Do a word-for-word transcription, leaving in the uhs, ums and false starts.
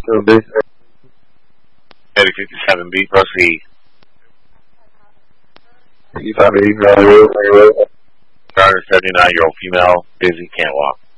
Heavy fifty-seven B, proceed. fifty-five eighty, Charlie, Charter seventy-nine year old female, busy, can't walk.